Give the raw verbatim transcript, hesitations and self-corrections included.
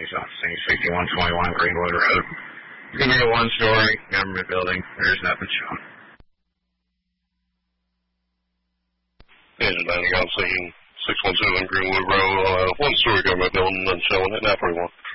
properties officing sixty-one twenty-one Greenwood Road. It's going to be a one-story government building. There's nothing shown. Engine landing on scene, six one seven Greenwood Road, uh, one-story government building, none showing at nine forty-one.